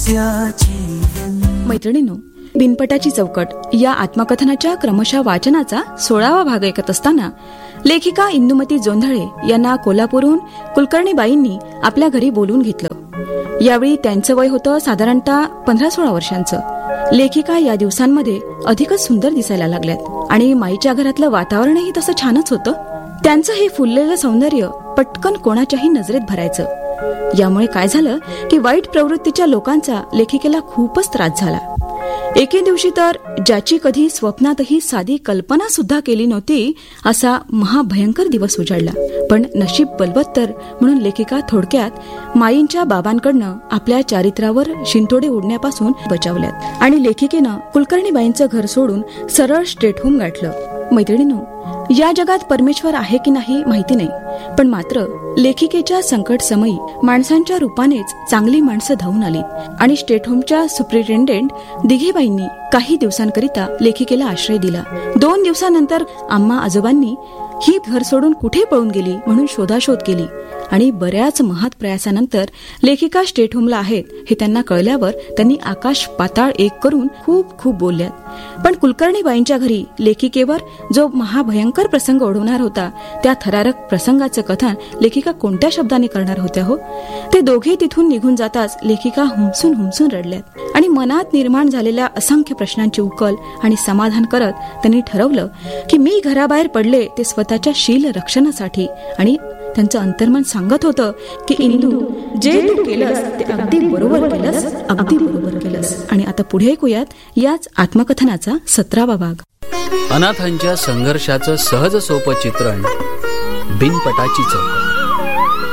मैत्रिणींनो, बिनपटाची चौकट या आत्मकथनाच्या क्रमशः वाचनाचा 16वा भाग ऐकत असताना लेखिका इंदुमती जोंधळे यांना कोल्हापूरहून कुलकर्णीबाईंनी आपल्या घरी बोलवून घेतलं. यावेळी त्यांचं वय होतं साधारणतः 15-16 वर्षांचं. लेखिका या दिवसांमध्ये अधिकच सुंदर दिसायला लागल्यात आणि माईच्या घरातलं वातावरणही तसं छानच होतं. त्यांचं हे फुललेलं सौंदर्य पटकन कोणाच्याही नजरेत भरायचं. यामुळे काय झालं की वाईट प्रवृत्तीच्या लोकांचा लेखिकेला खूपच त्रास झाला. एके दिवशी तर ज्याची कधी स्वप्नातही साधी कल्पना सुद्धा केली नव्हती असा महाभयंकर दिवस उजाडला. पण नशीब बलवत्तर म्हणून लेखिका थोडक्यात माईंच्या बाबांकडनं आपल्या चारित्र्यावर शिंतोडे उडण्यापासून बचावल्यात आणि लेखिकेनं कुलकर्णीबाईंचं घर सोडून सरळ स्टेट होम गाठलं. मैत्रिणींनो, या जगात परमेश्वर आहे की नाही माहिती नाही, पण मात्र लेखिकेच्या संकट समयी माणसांच्या रूपानेच चांगली माणसं धावून आली आणि स्टेट होमच्या सुप्रिटेंडेंट दिघेबाईंनी काही दिवसांकरिता लेखिकेला आश्रय दिला. 2 दिवसानंतर आम्हा आजोबांनी ही घर सोडून कुठे पळून गेली म्हणून शोधाशोध केली आणि बऱ्याच महत् प्रयासानंतर लेखिका स्टेट होमला आहेत हे त्यांना कळल्यावर त्यांनी आकाश पाताळ एक करून खूप खूप बोलल्यात. पण कुलकर्णीबाईंच्या घरी लेखिकेवर जो महाभयंकर प्रसंग ओढवणार होता त्या थरारक प्रसंगाचं कथन लेखिका कोणत्या शब्दाने करणार होत्या हो? ते दोघे तिथून निघून जाताच लेखिका हुमसून हुमसून रडल्यात आणि मनात निर्माण झालेल्या असंख्य प्रश्नांची उकल आणि समाधान करत त्यांनी ठरवलं की मी घराबाहेर पडले ते स्वतःच्या शील रक्षणासाठी. आणि त्यांचं अंतर्मन सांगत होतं की इंदू, जे तू केलंस ते अगदी बरोबर केलंस, अगदी बरोबर केलंस. आणि आता पुढे ऐकूयात याच आत्मकथनाचा 17वा भाग. अनाथांच्या संघर्षाचं सहज सोपं चित्रण, बिनपटाची चौकट.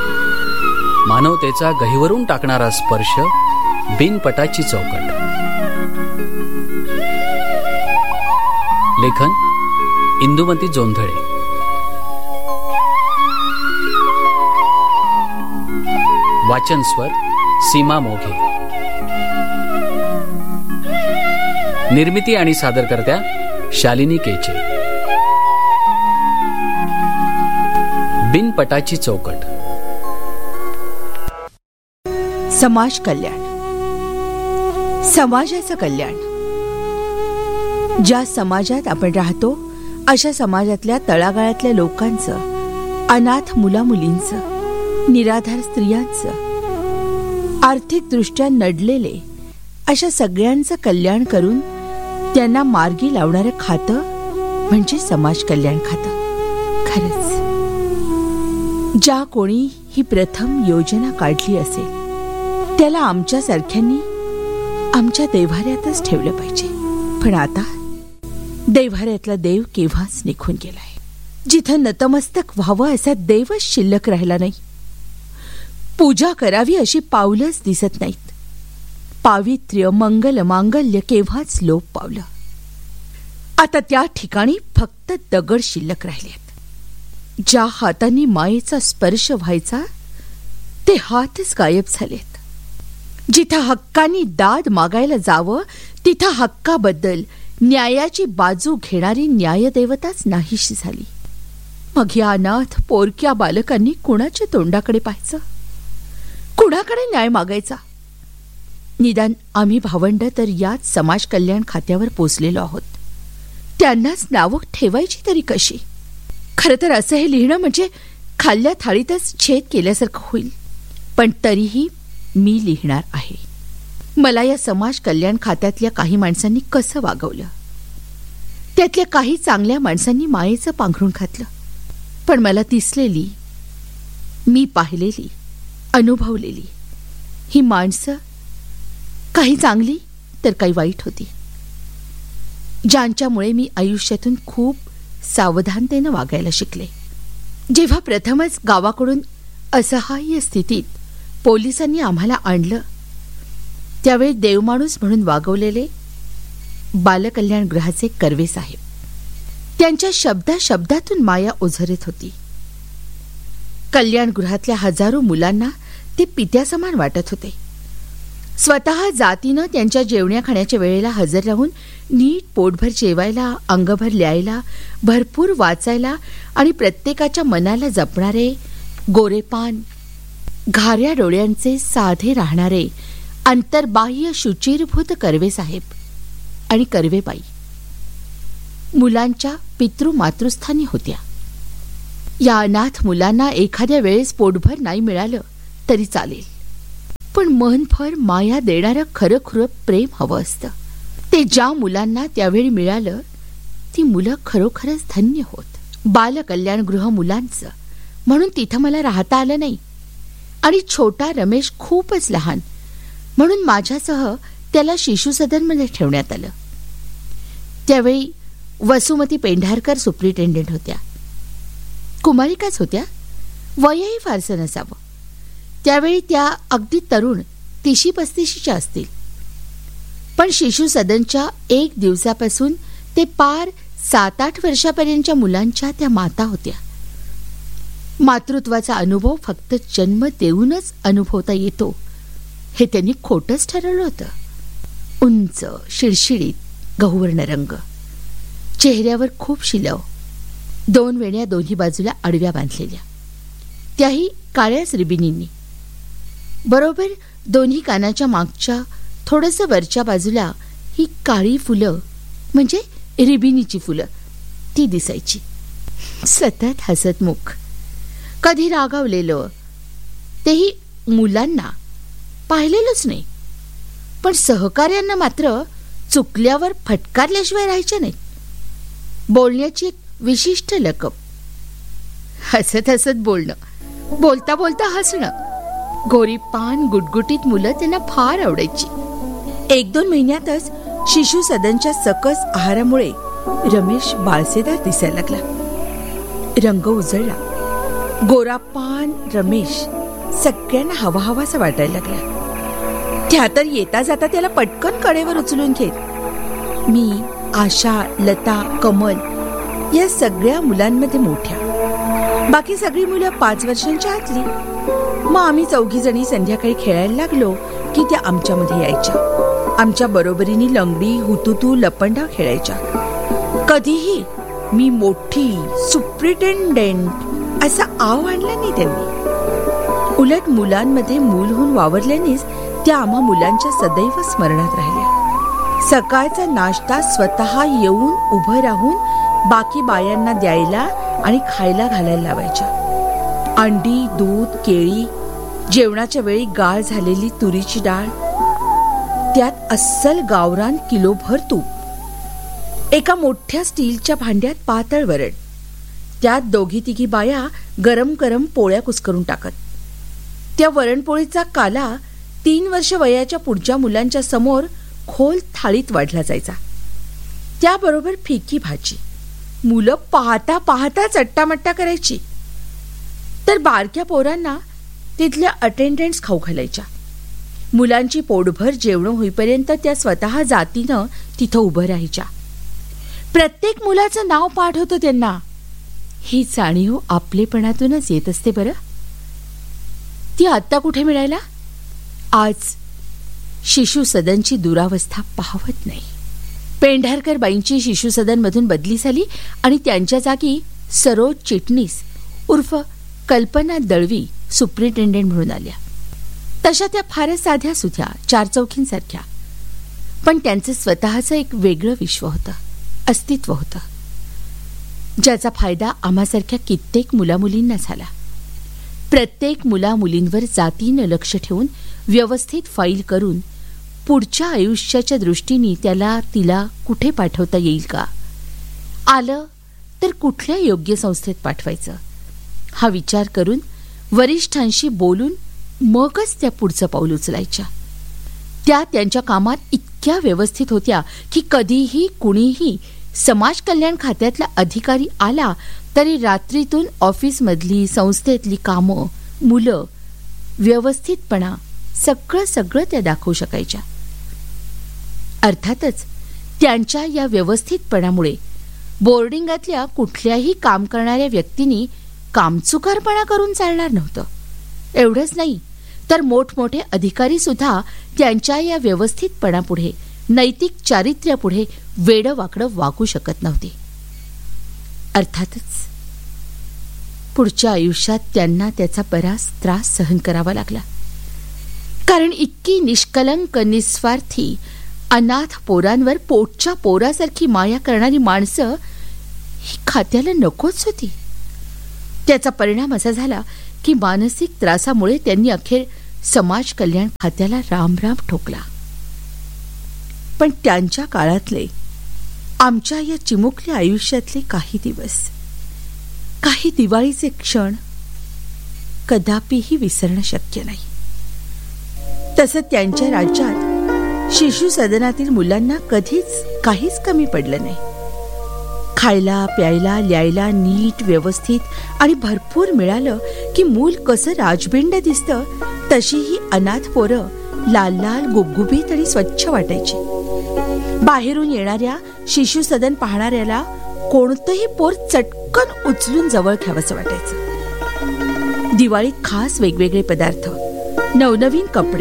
मानवतेचा गहिवरून टाकणारा स्पर्श, बिनपटाची चौकट. लेखन इंदुमती जोंधळे. वाचन स्वर सीमा मोघे. निर्मिती आणि सादरकर्त्या शालिनी केचे. बिनपटाची चौकट. समाज कल्याण, समाजाचं कल्याण. ज्या समाजात आपण राहतो अशा समाजातल्या तळागाळातल्या लोकांचं, अनाथ मुलामुलींचं, निराधार स्त्रियांचं, आर्थिकदृष्ट्या नडलेले अशा सगळ्यांचं कल्याण करून त्यांना मार्गी लावणारं खातं म्हणजे समाज कल्याण खातं. खरंच ज्या कोणी ही प्रथम योजना काढली असेल त्याला आमच्यासारख्यांनी आमच्या देव्हाऱ्यातच ठेवलं पाहिजे. पण आता देव्हाऱ्यातला देव केव्हाच निघून गेलाय. जिथं नतमस्तक व्हावं असा देवच शिल्लक राहिला नाही. पूजा करावी अशी पावलंच दिसत नाहीत. पावित्र्य, मंगल, मांगल्य केव्हाच लोप पावलं. आता त्या ठिकाणी फक्त दगड शिल्लक राहिलेत. ज्या हातांनी मायेचा स्पर्श व्हायचा ते हातच गायब झालेत. जिथं हक्कानी दाद मागायला जावं तिथं हक्काबद्दल न्यायाची बाजू घेणारी न्यायदेवताच नाहीशी झाली. मग या अनाथ पोरक्या बालकांनी कुणाच्या तोंडाकडे पाहायचं, कुणाकडे न्याय मागायचा? निदान आम्ही भावंड तर याच समाज कल्याण खात्यावर पोचलेलो आहोत. त्यांनाच नावं ठेवायची तरी कशी? खरं तर असं हे लिहिणं म्हणजे खाल्ल्या थाळीतच छेद केल्यासारखं होईल. पण तरीही मी लिहिणार आहे. मला या समाज कल्याण खात्यातल्या काही माणसांनी कसं वागवलं, त्यातल्या काही चांगल्या माणसांनी मायेचं पांघरून घातलं. पण मला दिसलेली, मी पाहिलेली, अनुभवलेली ही माणसं काही चांगली तर काही वाईट होती, ज्यांच्यामुळे मी आयुष्यातून खूप सावधानतेनं वागायला शिकले. जेव्हा प्रथमच गावाकडून असहाय्य स्थितीत पोलिसांनी आम्हाला आणलं त्यावेळी देवमाणूस म्हणून वागवलेले बालकल्याण गृहाचे कर्वे साहेब, त्यांच्या शब्दातून माया ओझरत होती. कल्याण गृहातल्या हजारो मुलांना ते पित्यासमान वाटत होते. स्वतः जातीनं त्यांच्या जेवण्या खाण्याच्या वेळेला हजर राहून नीट पोटभर जेवायला, अंगभर लिहायला, भरपूर वाचायला आणि प्रत्येकाच्या मनाला जपणारे, गोरेपान, घाऱ्या डोळ्यांचे, साधे राहणारे अंतर्बाह्य शुचिरभूत कर्वेसाहेब आणि कर्वेबाई मुलांच्या पितृमातृस्थानी होत्या. या अनाथ मुलांना एखाद्या वेळेस पोटभर नाही मिळालं तरी चालेल, पण मनभर माया देणारं खरंखुरं प्रेम हवं असतं. ते ज्या मुलांना त्यावेळी मिळालं ती मुलं खरोखरच धन्य होत. बालकल्याणगृह मुलांचं म्हणून तिथं मला राहता आलं नाही आणि छोटा रमेश खूपच लहान म्हणून माझ्यासह त्याला शिशुसदनमध्ये ठेवण्यात आलं. त्यावेळी वसुमती पेंढारकर सुप्रिटेंडेंट होत्या. कुमारिकाच होत्या, वयही फारसं नसावं. त्यावेळी त्या अगदी तरुण 30-35च्या असतील. पण शिशुसदनच्या 1 दिवसापासून ते पार 7-8 वर्षापर्यंतच्या मुलांच्या त्या माता होत्या. मातृत्वाचा अनुभव फक्त जन्म देऊनच अनुभवता येतो हे त्यांनी खोटंच ठरवलं होतं. उंच, शिडशिडीत गहुवर्ण रंग, चेहऱ्यावर खूप शिलव, 2 वेण्या दोन्ही बाजूला आडव्या बांधलेल्या, त्याही काळ्याच रिबिनींनी. बरोबर दोन्ही कानाच्या मागच्या थोडंसं वरच्या बाजूला ही काळी फुलं म्हणजे रिबिनीची फुलं ती दिसायची. सतत हसतमुख, कधी रागावलेलं, तेही मुलांना पाहिलेलंच नाही. पण सहकार्यांना मात्र चुकल्यावर फटकारल्याशिवाय राहायचे नाही. बोलण्याची एक विशिष्ट लकब, हसत हसत बोलणं, बोलता बोलता हसणं. गोरीपान गुटगुटीत मुलं त्यांना फार आवडायची. 1-2 महिन्यातच शिशुसदनच्या सकस आहारामुळे रमेश बाळसेदार दिसायला लागला. रंग उजळला. गोरापान रमेश सगळ्यांना हवा हवासा वाटायला लागला. त्या तर येता जाता त्याला पटकन कडेवर उचलून घेत. मी, आशा, लता, कमल या सगळ्या मुलांमध्ये मोठ्या. बाकी सगळी मुलं 5 वर्षांच्या आतली. मग आम्ही 4घी जणी संध्याकाळी खेळायला लागलो की त्या आमच्यामध्ये यायच्या. आमच्या बरोबरीने लंगडी, हुतुतू, लपंडा खेळायच्या. कधीही मी मोठी सुप्रिटेंडेंट असा आव आणला नाही त्यांनी. उलट मुलांमध्ये मूल होऊन वावरल्यानेच त्या आम्हा मुलांच्या सदैव स्मरणात राहिल्या. सकाळचा नाश्ता स्वतः येऊन उभं राहून बाकी बायांना द्यायला आणि खायला घालायला लावायच्या. अंडी, दूध, केळी, जेवणाच्या वेळी गाळ झालेली तुरीची डाळ, त्यात अस्सल गावरान किलोभर तूप, एका मोठ्या स्टीलच्या भांड्यात पातळ वरण, त्यात 2-3 बाया गरम गरम पोळ्या कुस्करून टाकत. त्या वरणपोळीचा काला 3 वर्ष वयाच्या पुढच्या मुलांच्या समोर खोल थाळीत वाढला जायचा. त्याबरोबर फिकी भाजी. मुलं पाहता पाहता चट्टामट्टा करायची. तर बारक्या पोरांना तिथल्या अटेंडंट्स खाऊ घालायच्या. मुलांची पोटभर जेवण होईपर्यंत त्या स्वतः जातीनं तिथं उभं राहायच्या. प्रत्येक मुलाचं नाव पाठ होतं त्यांना. ही जाणीव आपलेपणातूनच येत असते बरं. ती आत्ता कुठे मिळायला? आज शिशुसदनची दुरावस्था पाहवत नाही. पेंढारकर बाईंची शिशुसदन मधून बदली झाली आणि त्यांच्या जागी सरोज चिटणीस उर्फ कल्पना दळवी सुप्रिटेंडेंट म्हणून आल्या. तशा त्या फारच साध्या सुध्या 4 चौकींसारख्या. पण त्यांचं स्वतःचं एक वेगळं विश्व होतं, अस्तित्व होतं, ज्याचा फायदा आम्हासारख्या कित्येक मुलामुलींना झाला. प्रत्येक मुलामुलींवर जातीनं लक्ष ठेवून व्यवस्थित फाईल करून पुढच्या आयुष्याच्या दृष्टीने त्याला तिला कुठे पाठवता येईल का, आलं तर कुठल्या योग्य संस्थेत पाठवायचं हा विचार करून वरिष्ठांशी बोलून मगच त्या पुढचं पाऊल उचलायच्या. त्या त्यांच्या कामात इतक्या व्यवस्थित होत्या की कधीही कुणीही समाज कल्याण खात्यातला अधिकारी आला तरी रात्रीतून ऑफिसमधली, संस्थेतली कामं, मुलं, व्यवस्थितपणा सगळं त्या दाखवू शकायच्या. अर्थातच त्यांच्या या व्यवस्थितपणामुळे बोर्डिंगातल्या कुठल्याही काम करणाऱ्या व्यक्तींनी कामचुकारपणा करून चालणार नव्हतं. एवढंच नाही तर मोठमोठे अधिकारी सुद्धा त्यांच्या या व्यवस्थितपणापुढे, नैतिक चारित्र्यापुढे वेडवाकडं वागू शकत नव्हते. अर्थातच पुढच्या आयुष्यात त्यांना त्याचा बराच त्रास सहन करावा लागला. कारण इतकी निष्कलंक, निस्वार्थी, अनाथ पोरांवर पोटच्या पोरासारखी माया करणारी माणसं ही खात्याला नकोच होती. त्याचा परिणाम असा झाला की मानसिक त्रासामुळे त्यांनी अखेर समाज कल्याण खात्याला रामराम ठोकला. पण त्यांच्या काळातले, आमच्या या चिमुकल्या आयुष्यातले काही दिवस, काही दिवाळीचे क्षण कदापिही विसरणं शक्य नाही. तसं त्यांच्या राज्यात शिशु सदनातील मुलांना कधीच काहीच कमी पडलं नाही. खायला, प्यायला, लिहायला नीट, व्यवस्थित आणि भरपूर मिळालं की मूल कसं राजबिंड दिसतं तशी ही अनाथ पोरं लाल लाल, गुबगुबीत आणि स्वच्छ वाटायची. बाहेरून येणाऱ्या शिशु सदन पाहणाऱ्याला कोणतंही पोर चटकन उचलून जवळ घ्यावंसं वाटायचं. दिवाळीत खास वेगवेगळे पदार्थ, नवनवीन कपडे,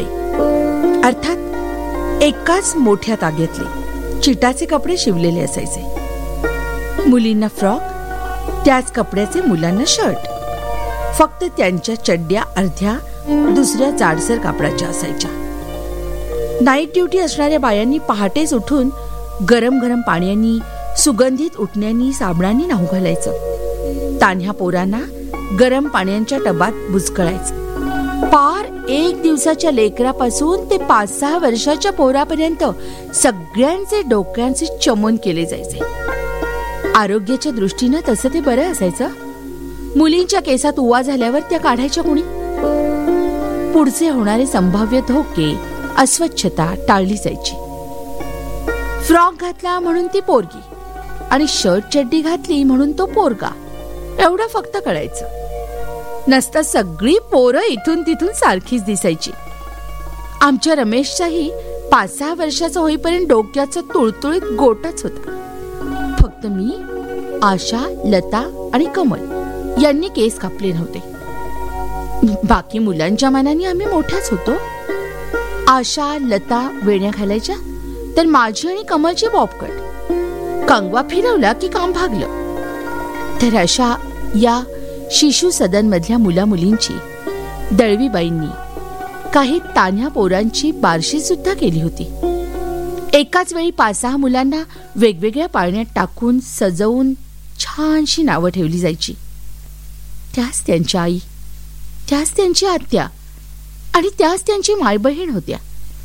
अर्थात एकाच मोठ्या ताग्यातले चिटाचे कपडे शिवलेले असायचे. मुलींना फ्रॉक, त्याच कपड्याचे मुलांना शर्ट. फक्त त्यांच्या चड्ड्या अर्ध्या दुसऱ्या जाडसर कापडाच्या असायच्या. नाईट ड्युटी असणाऱ्या बायांनी पहाटेच उठून गरम गरम पाण्यानी, सुगंधित उठण्यानी, साबणांनी न्हाऊ घालायचं. तान्ह्या पोरांना गरम पाण्याच्या टबात बुचकळायचं. पार 1 दिवसाच्या लेकरापासून ते 5-6 वर्षाच्या पोरापर्यंत सगळ्यांचे डोक्यांचे चमन केले जायचे. आरोग्याच्या दृष्टीनं तसं ते बरं असायचं. मुलींच्या केसात उवा झाल्यावर त्या काढायच्या कोणी? पुढचे होणारे संभाव्य धोके, अस्वच्छता टाळली जायची. फ्रॉक घातला म्हणून ती पोरगी आणि शर्ट चड्डी घातली म्हणून तो पोरगा, एवढं फक्त कळायचं. नसता सगळी पोरं इथून तिथून सारखीच दिसायची. आमच्या रमेशचाही 5-6 वर्षाचा होईपर्यंत डोक्याचा तुळतुळीत गोटाच होता. फक्त मी, आशा, लता आणि कमल यांनी केस कापले नव्हते. बाकी मुलांच्या मनाने आम्ही मोठ्याच होतो. आशा, लता वेण्या घालायच्या, तर माझी आणि कमलची बॉबकट. कंगवा फिरवला की काम भागलं. तर अशा या शिशु सदन मधल्या मुला मुलींची दळवीबाईंनी काही तान्ह्या पोरांची बारशी सुद्धा केली होती. एकाच वेळी 5-6 मुलांना वेगवेगळ्या पाळण्यात टाकून सजवून छानशी नावं ठेवली जायची. त्याच त्यांच्या आई, त्याच त्यांची आत्या आणि त्याच त्यांची मायबहीण होत्या.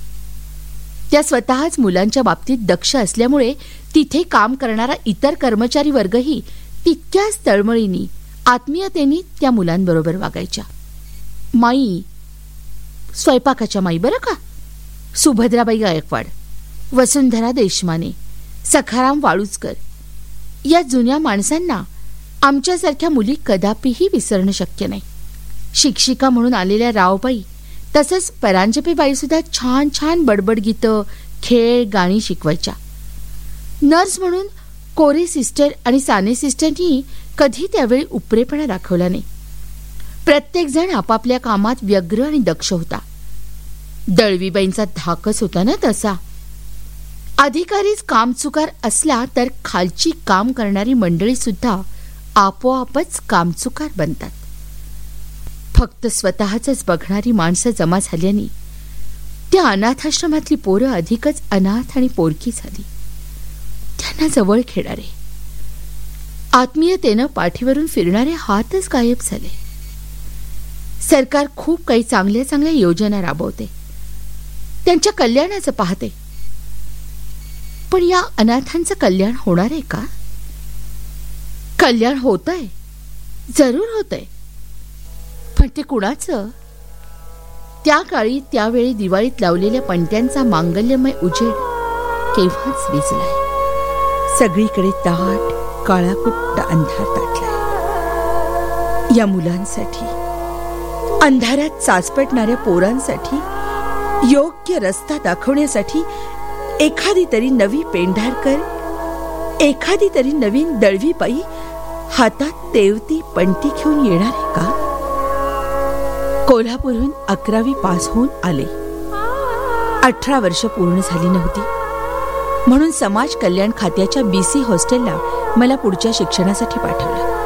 त्या स्वतःच मुलांच्या बाबतीत दक्ष असल्यामुळे तिथे काम करणारा इतर कर्मचारी वर्गही तितक्याच तळमळीने, आत्मीयतेने त्या मुलांबरोबर वागायच्या. माई, स्वयंपाकाच्या माई बरं का, सुभद्राबाई गायकवाड, वसुंधरा देशमाने, सखाराम वाळुचकर या जुन्या माणसांना आमच्यासारख्या मुली कदापिही विसरणं शक्य नाही. शिक्षिका म्हणून आलेल्या रावबाई तसंच परांजपेबाई सुद्धा छान छान बडबड गीतं, खेळ, गाणी शिकवायच्या. नर्स म्हणून कोरे सिस्टर आणि साने सिस्टरनी कधी त्यावेळी उपरेपणा दाखवला नाही. प्रत्येक जण आपापल्या कामात व्यग्र आणि दक्ष होता. दळवीबाईंचा धाकच होता ना तसा. अधिकारीच कामचुकार असला तर खालची काम करणारी मंडळी सुद्धा आपोआपच कामचुकार बनतात. फक्त स्वतःच बघणारी माणसं जमा झाल्याने त्या अनाथाश्रमातली पोरं अधिकच अनाथ आणि पोरकी झाली. त्यांना जवळ खेळणारे, आत्मीयतेनं पाठीवरून फिरणारे हातच गायब झाले. सरकार खूप काही चांगल्या चांगल्या योजना राबवते, त्यांच्या कल्याणाचं पाहते. पण या अनाथांचं कल्याण होणार आहे का? कल्याण होतंय, जरूर होतंय, पण ते कुणाचं? त्या काळी त्यावेळी दिवाळीत लावलेल्या पणत्यांचा मांगल्यमय उजेड केव्हाच विझलाय. सगळीकडे दाट काळाकुट्ट अंधार दाटलाय. या मुलांसाठी, अंधारात चाचपटणाऱ्या पोरांसाठी योग्य रस्ता दाखवण्यासाठी एखादी तरी नवी पेंढारकर, एखादी तरी नवीन दळवीबाई हातात तेवती पणती घेऊन येणार आहे का? कोल्हापूरहून 11वी पास होऊन आले. 18 वर्ष पूर्ण झाली नव्हती म्हणून समाज कल्याण खात्याच्या BC हॉस्टेलला मला पुढच्या शिक्षणासाठी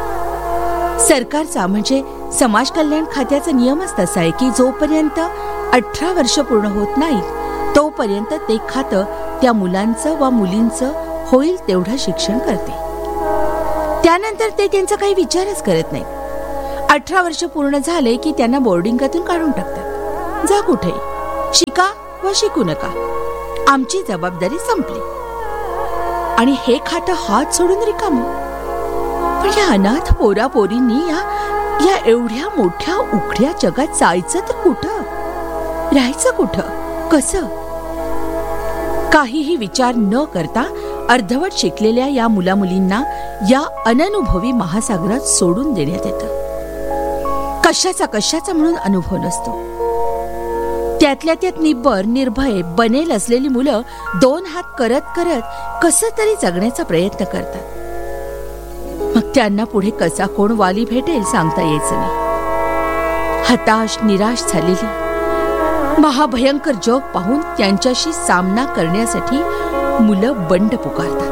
पाठवलं. सरकारचा म्हणजे समाज कल्याण खात्याचा नियमच तसा आहे की जोपर्यंत 18 वर्ष पूर्ण होत नाही तोपर्यंत ते खातं त्या मुलांचं वा मुलींचं होईल तेवढं शिक्षण करते. त्यानंतर ते त्यांचा काही विचारच करत नाही. 18 वर्ष पूर्ण झाले की त्यांना बोर्डिंगातून काढून टाकतात. जा कुठे, शिका वा शिकू नका, आमची जबाबदारी संपली. आणि हे खातं हात सोडून रिकामं. पण या अनाथ पोरापोरींनी या एवढ्या मोठ्या उघड्या जगात जायचं तर कुठं, राहायचं कुठं, कसं? काहीही विचार न करता अर्धवट शिकलेल्या या मुलामुलींना या अननुभवी महासागरात सोडून देण्यात येतं. कशाचा म्हणून अनुभव नसतो. त्यातल्या त्यात निब्बर निर्भय बनेल असलेली मुलं 2 हात करत कसं तरी जगण्याचा प्रयत्न करतात. मग त्यांना पुढे कसा कोण वाली भेटेल सांगता यायचं नाही. हताश निराश झालेली महाभयंकर जग पाहून त्यांच्याशी सामना करण्यासाठी मुलं बंड पुकारतात,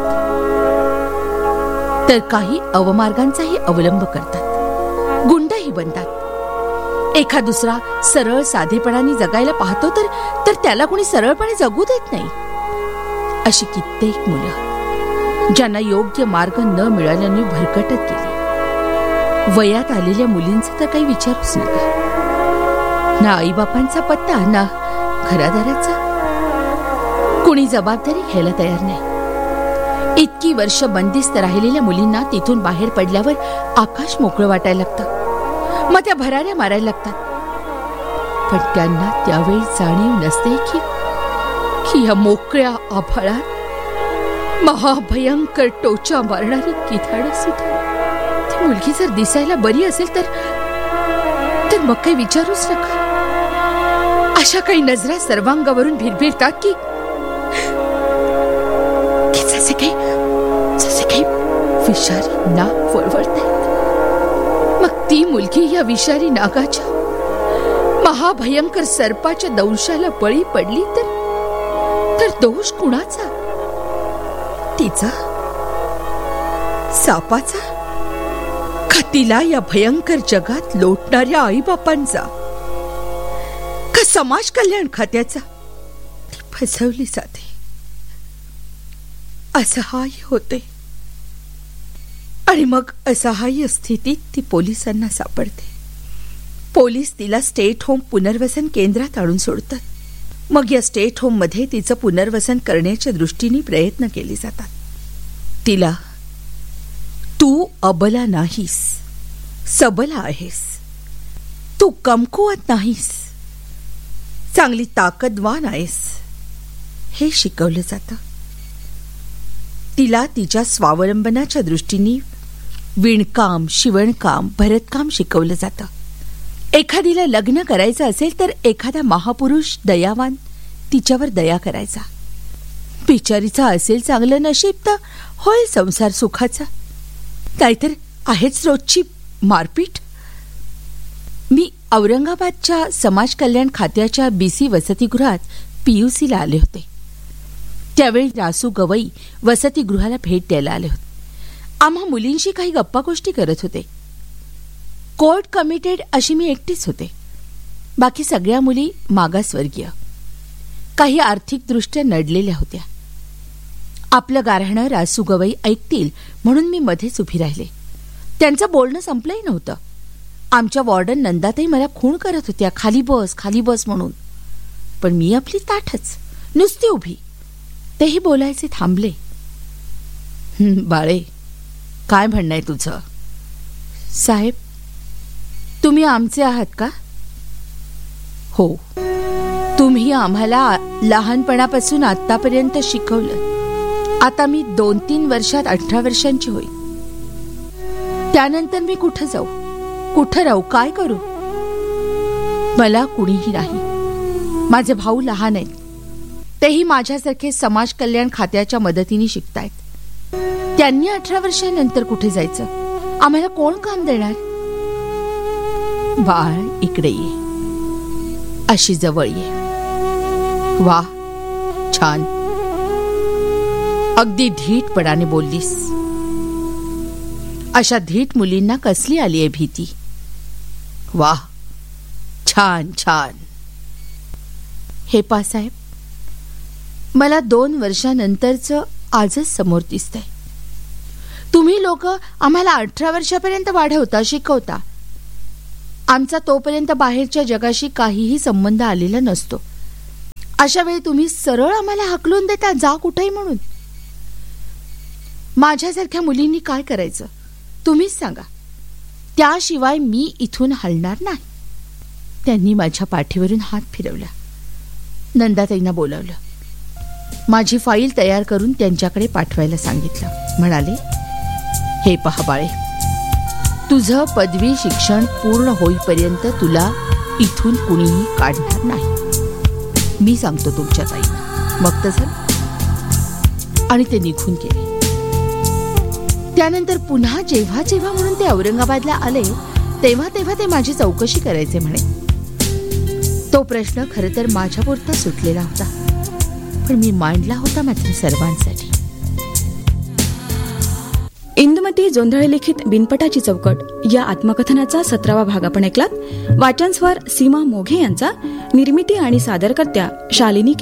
तर काही अवमार्गांचाही अवलंब करतात, गुंडही बनतात. एखाद दुसरा सरळ साधेपणाने जगायला पाहतो तर त्याला कोणी सरळपणे जगू देत नाही. अशी कित्येक मुलं ज्यांना योग्य मार्ग न मिळाल्याने भरकटत गेली. वयात आलेल्या मुलींचा तर काही विचारूच नका. ना आईबापांचा पत्ता ना घरादाराचा. कुणी जबाबदारी घ्यायला तयार नाही. इतकी वर्ष बंदिस्त राहिलेल्या मुलींना तिथून बाहेर पडल्यावर आकाश मोकळं वाटायला लागतं. मग त्या भराऱ्या मारायला लागतात. पण त्यांना त्यावेळी जाणीव नसते की या मोकळ्या आभाळात महाभयंकर टोचा मारणारी किधाड सुद्धा. ती मुलगी जर दिसायला बरी असेल तर मग काही विचारूच नका. अशा काही नजरा सर्वांगावरून भिरभिरतात की जसे काही विषारी नाग वळवळतात. मग ती मुलगी या विषारी नागाच्या महाभयंकर सर्पाच्या दंशाला बळी पडली तर दोष कुणाचा? तिचा, सापाचा, का तिला या भयंकर जगात लोटणाऱ्या आईबापांचा, का समाज कल्याण खात्याचा? ती फसवली जाते, असहाय्य होते. आणि मग असहाय्य स्थितीत ती पोलिसांना सापडते. पोलीस तिला स्टेट होम पुनर्वसन केंद्रात आणून सोडतात. मग या स्टेट होम मध्ये तिचं पुनर्वसन करण्याच्या दृष्टीने प्रयत्न केले जातात. तिला, तू अबला नाहीस, सबला आहेस. तू कमकुवत नाहीस, चांगली ताकदवान आहेस, हे शिकवलं जातं. तिला तिच्या स्वावलंबनाच्या दृष्टीने विणकाम, शिवणकाम, भरतकाम शिकवलं जातं. एखादीला लग्न करायचं असेल तर एखादा महापुरुष दयावान तिच्यावर दया करायचा. बिचारीचा असेल चांगलं नशीब तर होईल संसार सुखाचा, नाहीतर आहेच रोजची मारपीट. मी औरंगाबादच्या समाज कल्याण खात्याच्या BC वसतिगृहात PUCला आले होते. त्यावेळी रासू गवई वसतिगृहाला भेट द्यायला आले होते. आम्हा मुलींशी काही गप्पा गोष्टी करत होते. कोर्ट कमिटेड अशी मी एकटीच होते. बाकी सगळ्या मुली मागासवर्गीय, काही आर्थिकदृष्ट्या नडलेल्या होत्या. आपलं गाऱ्हाणं रासू गवई ऐकतील म्हणून मी मध्येच उभी राहिले. त्यांचं बोलणं संपलंही नव्हतं. आमच्या वॉर्डन नंदाताई मला खूण करत होत्या, खाली बस म्हणून. पण मी आपली ताठच, नुसती उभी. तेही बोलायचे थांबले. बाळे, काय म्हणणं आहे तुझं? साहेब, तुम्ही आमचे आहात का? हो, तुम्ही आम्हाला लहानपणापासून आतापर्यंत शिकवलं. आता मी 2-3 वर्षात 18 वर्षांची होईल. त्यानंतर मी कुठं जाऊ, कुठं राहू, काय करू? मला कुणीही नाही. माझे भाऊ लहान आहेत. तेही माझ्यासारखे समाज कल्याण खात्याच्या मदतीने शिकतायत. त्यांनी 18 वर्षांनंतर कुठे जायचं? आम्हाला कोण काम देणार? बाळ, इकडे ये, अशी जवळ ये. वा, छान, अगदी धीटपणाने बोललीस. अशा धीट मुलींना कसली आली आहे भीती? वा, छान छान. हे पा साहेब, मला 2 वर्षानंतरचं आजच समोर दिसतंय. तुम्ही लोक आम्हाला 18 वर्षापर्यंत वाढवता, शिकवता. आमचा तोपर्यंत बाहेरच्या जगाशी काहीही संबंध आलेला नसतो. अशा वेळी तुम्ही सरळ आम्हाला हाकलून देता, जा कुठेही म्हणून. माझ्यासारख्या मुलींनी काय करायचं तुम्हीच सांगा. त्याशिवाय मी इथून हलणार नाही. त्यांनी माझ्या पाठीवरून हात फिरवला. नंदाताईंना बोलावलं. माझी फाईल तयार करून त्यांच्याकडे पाठवायला सांगितलं. म्हणाले, हे पहा बाळे, तुझं पदवी शिक्षण पूर्ण होईपर्यंत तुला इथून कुणीही काढणार नाही. मी सांगतो तुमच्या ताईंना. मग तर झालं. आणि ते निघून गेले. त्यानंतर पुन्हा जेव्हा जेव्हा म्हणून ते औरंगाबादला आले तेव्हा तेव्हा ते माझी चौकशी करायचे म्हणे. तो प्रश्न खरं तर माझ्यापुरता सुटलेला होता, पण मी मांडला होता मात्र सर्वांसाठी. इंदुमती जोंधळे लिखित बिनपटाची चौकट या आत्मकथनाचा 17वा भाग आपण ऐकलात. वाचन स्वर सीमा मोघे यांचा, निर्मिती आणि सादरकर्त्या शालिनी